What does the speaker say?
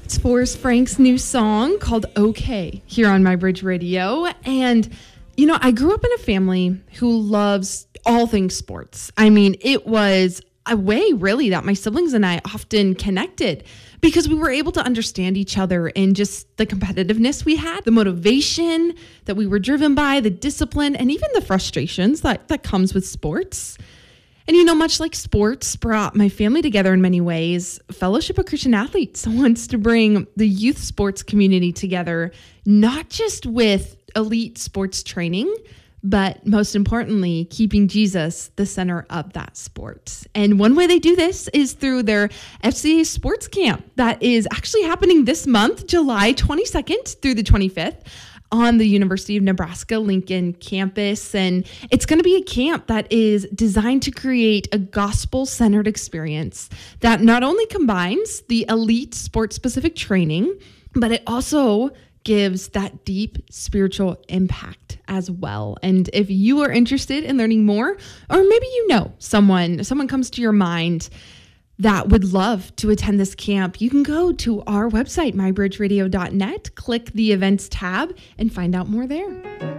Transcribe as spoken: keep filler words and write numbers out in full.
It's Forrest Frank's new song called Okay here on My Bridge Radio. And, you know, I grew up in a family who loves all things sports. I mean, it was a way really that my siblings and I often connected because we were able to understand each other and just the competitiveness we had, the motivation that we were driven by, the discipline, and even the frustrations that, that comes with sports. And, you know, much like sports brought my family together in many ways, Fellowship of Christian Athletes wants to bring the youth sports community together, not just with elite sports training, but most importantly, keeping Jesus the center of that sport. And one way they do this is through their F C A Sports Camp that is actually happening this month, July twenty-second through the twenty-fifth. On the University of Nebraska-Lincoln campus. And it's going to be a camp that is designed to create a gospel-centered experience that not only combines the elite sports-specific training, but it also gives that deep spiritual impact as well. And if you are interested in learning more, or maybe you know someone, someone comes to your mind that would love to attend this camp, you can go to our website, my bridge radio dot net, click the events tab, and find out more there.